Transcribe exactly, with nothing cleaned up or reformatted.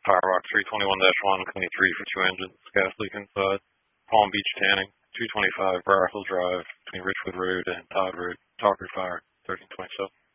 Firerock three twenty-one dash one, twenty-three for two engines, gas leak inside. Palm Beach Tanning, two twenty-five Briar Hill Drive, between Richwood Road and Todd Road, Talker Fire, thirteen twenty-seven.